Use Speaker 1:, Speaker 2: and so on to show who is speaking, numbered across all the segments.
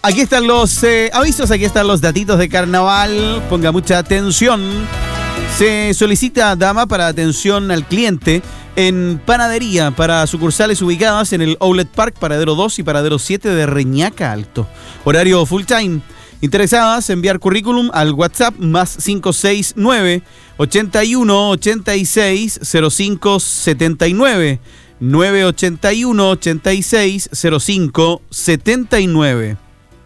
Speaker 1: Aquí están los avisos, aquí están los datitos de carnaval. Ponga mucha atención. Se solicita dama para atención al cliente en panadería para sucursales ubicadas en el Outlet Park, Paradero 2 y Paradero 7 de Reñaca Alto. Horario full time. Interesadas, enviar currículum al WhatsApp más 569 81 86 05 79 981 86 05 79.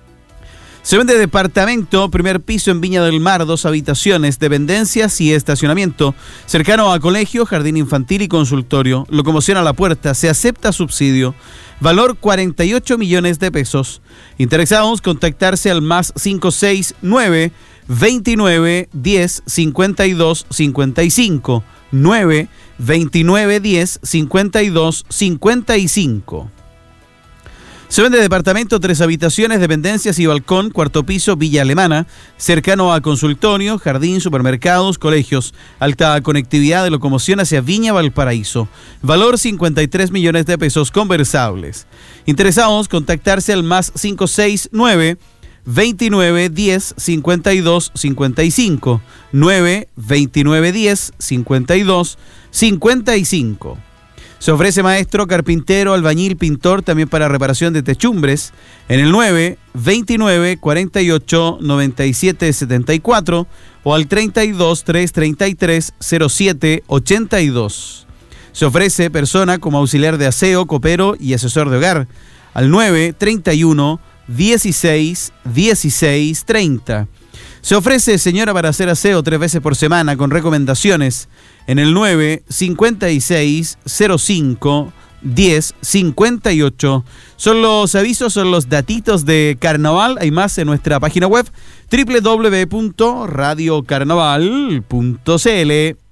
Speaker 1: Se vende departamento, primer piso en Viña del Mar, 2 habitaciones, dependencias y estacionamiento, cercano a colegio, jardín infantil y consultorio, locomoción a la puerta, se acepta subsidio, valor 48 millones de pesos. Interesados, contactarse al más 569 29 10 52 55 9 29 10 52 55. Se vende departamento, 3 habitaciones, dependencias y balcón, cuarto piso, Villa Alemana, cercano a consultorio, jardín, supermercados, colegios, alta conectividad de locomoción hacia Viña Valparaíso. Valor 53 millones de pesos conversables. Interesados, contactarse al más 569 29 10 52 55 9 29 10 52 55. Se ofrece maestro, carpintero, albañil, pintor, también para reparación de techumbres, en el 9 29 48 97 74 o al 32 333 07 82. Se ofrece persona como auxiliar de aseo, copero y asesor de hogar, al 9 31 16 16 30. Se ofrece señora para hacer aseo 3 veces por semana con recomendaciones en el 9 56 05 10 58. Son los avisos, son los datitos de carnaval. Hay más en nuestra página web www.radiocarnaval.cl.